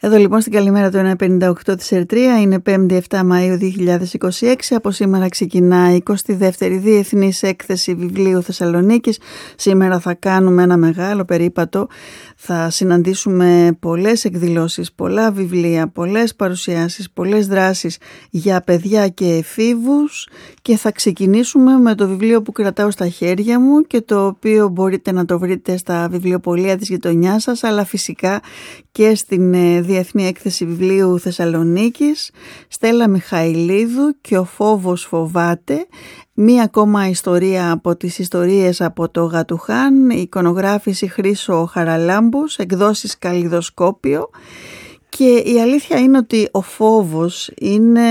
Εδώ λοιπόν στην Καλημέρα του 158 της Ερτρία, είναι 5η 7 Μαΐου 2026. Από σήμερα ξεκινάει η 22η Διεθνής Έκθεση Βιβλίου Θεσσαλονίκης. Σήμερα θα κάνουμε ένα μεγάλο περίπατο. Θα συναντήσουμε πολλές εκδηλώσεις, πολλά βιβλία, πολλές παρουσιάσεις, πολλές δράσεις για παιδιά και εφήβους και θα ξεκινήσουμε με το βιβλίο που κρατάω στα χέρια μου και το οποίο μπορείτε να το βρείτε στα βιβλιοπωλεία της γειτονιάς σας, αλλά φυσικά και στην Διεθνή Έκθεση Βιβλίου Θεσσαλονίκης. Στέλλα Μιχαηλίδου και ο φόβος φοβάται. Μία ακόμα ιστορία από τις ιστορίες από το Γατουχάν, η εικονογράφηση Χρήσο Χαραλάμπους, εκδόσεις Καλλιδοσκόπιο. Και η αλήθεια είναι ότι ο φόβος είναι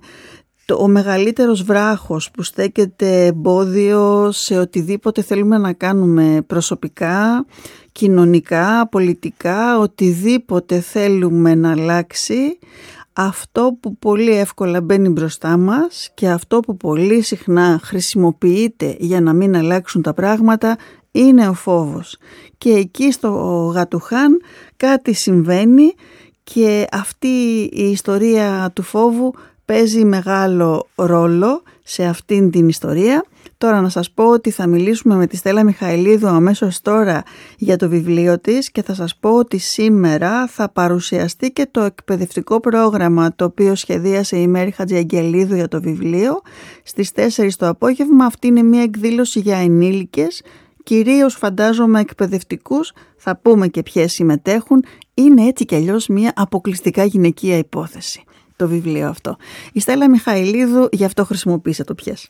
ο μεγαλύτερος βράχος που στέκεται εμπόδιο σε οτιδήποτε θέλουμε να κάνουμε προσωπικά, κοινωνικά, πολιτικά, οτιδήποτε θέλουμε να αλλάξει. Αυτό που πολύ εύκολα μπαίνει μπροστά μας και αυτό που πολύ συχνά χρησιμοποιείται για να μην αλλάξουν τα πράγματα είναι ο φόβος. Και εκεί στο Γατουχάν κάτι συμβαίνει και αυτή η ιστορία του φόβου παίζει μεγάλο ρόλο σε αυτήν την ιστορία. Τώρα να σας πω ότι θα μιλήσουμε με τη Στέλλα Μιχαηλίδου αμέσως τώρα για το βιβλίο της και θα σας πω ότι σήμερα θα παρουσιαστεί και το εκπαιδευτικό πρόγραμμα το οποίο σχεδίασε η Μέρη Χατζιαγγελίδου για το βιβλίο. Στις 4 το απόγευμα αυτή είναι μια εκδήλωση για ενήλικες, κυρίως φαντάζομαι εκπαιδευτικούς, θα πούμε και ποιες συμμετέχουν. Είναι έτσι κι αλλιώς μια αποκλειστικά γυναικεία υπόθεση το βιβλίο αυτό. Η Στέλλα Μιχαηλίδου, γι' αυτό χρησιμοποίησα το ποιες.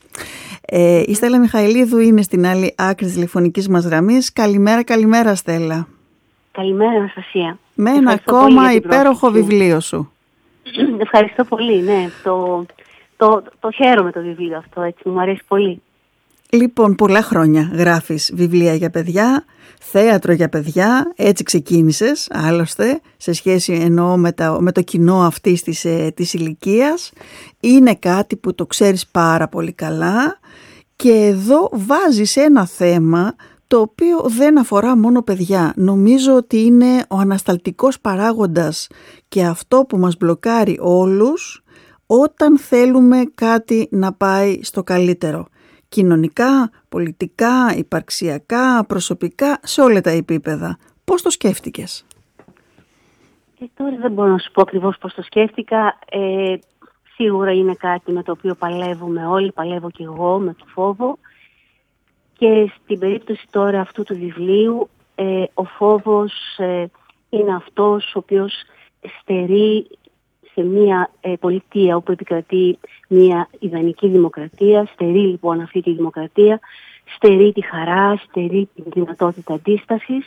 Η Στέλλα Μιχαηλίδου είναι στην άλλη άκρη της τηλεφωνικής μας γραμμής. Καλημέρα Στέλλα. Καλημέρα Αναστασία. Με ένα ακόμα υπέροχο βιβλίο σου. Ευχαριστώ πολύ, ναι. Το χαίρομαι το βιβλίο αυτό, έτσι, μου αρέσει πολύ. Λοιπόν, πολλά χρόνια γράφεις βιβλία για παιδιά, θέατρο για παιδιά, έτσι ξεκίνησες άλλωστε, σε σχέση εννοώ με το κοινό αυτής της ηλικίας. Είναι κάτι που το ξέρεις πάρα πολύ καλά και εδώ βάζεις ένα θέμα το οποίο δεν αφορά μόνο παιδιά. Νομίζω ότι είναι ο ανασταλτικός παράγοντας και αυτό που μας μπλοκάρει όλους όταν θέλουμε κάτι να πάει στο καλύτερο. Κοινωνικά, πολιτικά, υπαρξιακά, προσωπικά, σε όλα τα επίπεδα. Πώς το σκέφτηκες? Τώρα δεν μπορώ να σου πω ακριβώς πώς το σκέφτηκα. Σίγουρα είναι κάτι με το οποίο παλεύουμε όλοι, παλεύω και εγώ με το φόβο. Και στην περίπτωση τώρα αυτού του βιβλίου, ο φόβος είναι αυτός ο οποίος στερεί σε μια πολιτεία όπου επικρατεί μια ιδανική δημοκρατία, στερεί λοιπόν αυτή τη δημοκρατία, στερεί τη χαρά, στερεί τη δυνατότητα αντίστασης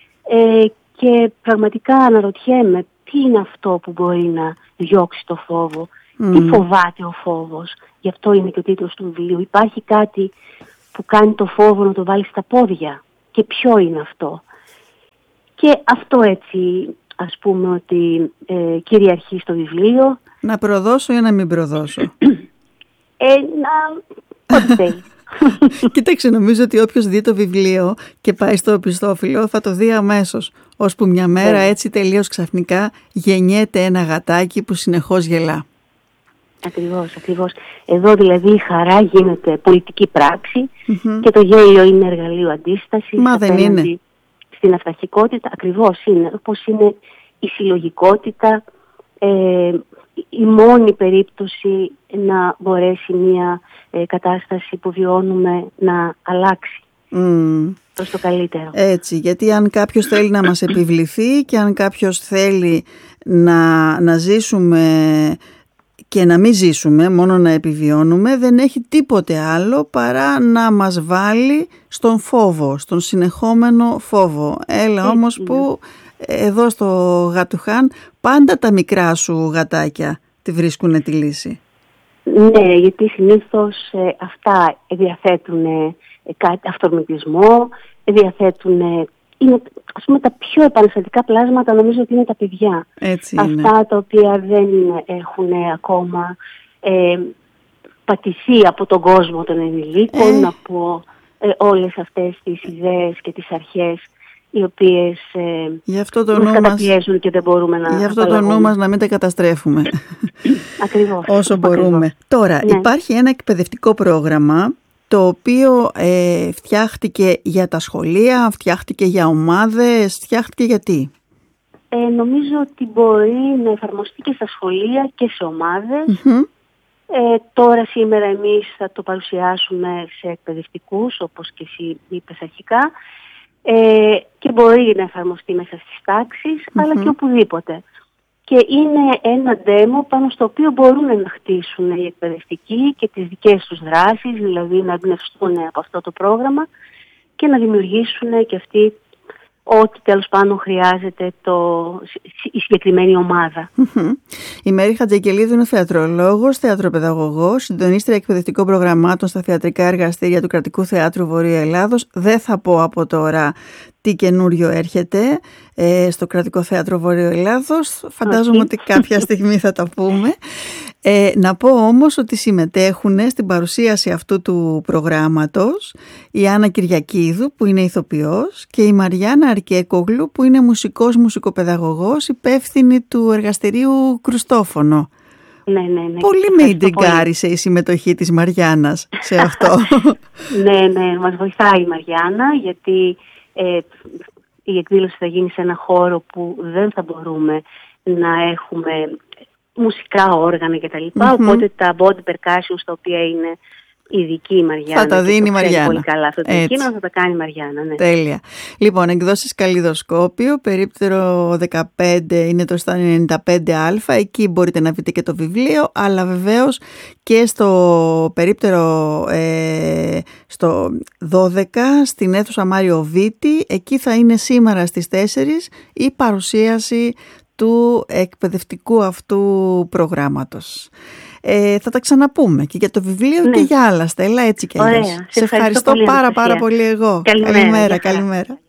και πραγματικά αναρωτιέμαι τι είναι αυτό που μπορεί να διώξει το φόβο, τι φοβάται ο φόβος, γι' αυτό είναι και ο τίτλος του βιβλίου. Υπάρχει κάτι που κάνει το φόβο να το βάλει στα πόδια και ποιο είναι αυτό? Και αυτό έτσι ας πούμε ότι κυριαρχεί στο βιβλίο. Να προδώσω ή να μην προδώσω? Ό,τι θέλει. Κοίταξε, νομίζω ότι όποιος δει το βιβλίο και πάει στο οπισθόφυλλο θα το δει αμέσως. Ώσπου μια μέρα έτσι τελείως ξαφνικά γεννιέται ένα γατάκι που συνεχώς γελά. Ακριβώς. Εδώ δηλαδή η χαρά γίνεται πολιτική πράξη και το γέλιο είναι εργαλείο αντίστασης. Μα δεν είναι? Στην αυταρχικότητα ακριβώς είναι, όπως είναι η συλλογικότητα, η μόνη περίπτωση να μπορέσει μια κατάσταση που βιώνουμε να αλλάξει προς το καλύτερο. Έτσι, γιατί αν κάποιος θέλει να μας επιβληθεί και αν κάποιος θέλει να ζήσουμε και να μην ζήσουμε, μόνο να επιβιώνουμε, δεν έχει τίποτε άλλο παρά να μας βάλει στον φόβο, στον συνεχόμενο φόβο. Έλα όμως που εδώ στο Γατουχάν πάντα τα μικρά σου γατάκια τη βρίσκουν τη λύση. Ναι, γιατί συνήθως αυτά διαθέτουν αυτορμητισμό, διαθέτουν... Είναι, ας πούμε, τα πιο επαναστατικά πλάσματα νομίζω ότι είναι τα παιδιά. Έτσι αυτά είναι. Τα οποία δεν έχουν ακόμα πατηθεί από τον κόσμο των ενηλίκων, από όλες αυτές τις ιδέες και τις αρχές οι οποίες μας καταπιέζουν και δεν μπορούμε να... Γι' αυτό το νου μας να μην τα καταστρέφουμε. Ακριβώς. Όσο μπορούμε. Ακριβώς. Τώρα, υπάρχει ένα εκπαιδευτικό πρόγραμμα το οποίο φτιάχτηκε για τα σχολεία, φτιάχτηκε για ομάδες, φτιάχτηκε γιατί? Νομίζω ότι μπορεί να εφαρμοστεί και στα σχολεία και σε ομάδες. Τώρα σήμερα εμείς θα το παρουσιάσουμε σε εκπαιδευτικούς, όπως και εσύ είπες αρχικά, και μπορεί να εφαρμοστεί μέσα στις τάξεις, αλλά και οπουδήποτε. Και είναι ένα demo πάνω στο οποίο μπορούν να χτίσουν οι εκπαιδευτικοί και τις δικές τους δράσεις, δηλαδή να εμπνευστούν από αυτό το πρόγραμμα και να δημιουργήσουν και αυτοί ό,τι τέλος πάντων χρειάζεται η συγκεκριμένη ομάδα. Η Μέρη Χατζικελίδου είναι θεατρολόγος, θεατροπαιδαγωγός, συντονίστρια εκπαιδευτικών προγραμμάτων στα θεατρικά εργαστήρια του Κρατικού Θεάτρου Βορείου Ελλάδος. Δεν θα πω από τώρα τι καινούριο έρχεται στο Κρατικό Θέατρο Βορείου Ελλάδος. Φαντάζομαι ότι κάποια στιγμή θα τα πούμε. Να πω όμως ότι συμμετέχουν στην παρουσίαση αυτού του προγράμματος η Άννα Κυριακίδου, που είναι ηθοποιός, και η Μαριάννα Αρκέκογλου, που είναι μουσικός-μουσικοπαιδαγωγός, υπεύθυνη του εργαστηρίου Κρουστόφωνο. Ναι. Πολύ με ιντριγκάρισε η συμμετοχή της Μαριάννας σε αυτό. Ναι, μας βοηθάει η Μαριάννα, γιατί η εκδήλωση θα γίνει σε ένα χώρο που δεν θα μπορούμε να έχουμε μουσικά όργανα κτλ. Οπότε τα body percussion, τα οποία είναι ειδική η Μαριάννα. Θα τα δίνει η Μαριάννα. Πολύ καλά αυτό το κείμενο, θα τα κάνει η Μαριάννα. Ναι. Τέλεια. Λοιπόν, εκδόσεις Καλλιδοσκόπιο, περίπτερο 15 είναι το στα 95α. Εκεί μπορείτε να βρείτε και το βιβλίο, αλλά βεβαίως και στο περίπτερο στο 12 στην αίθουσα Μάριο Βίτη. Εκεί θα είναι σήμερα στις 4 η παρουσίαση του εκπαιδευτικού αυτού προγράμματος. Θα τα ξαναπούμε και για το βιβλίο και για άλλα, Στέλλα, έτσι κι αλλιώς. Ωραία. Σε ευχαριστώ πάρα πολύ εγώ. Καλημέρα.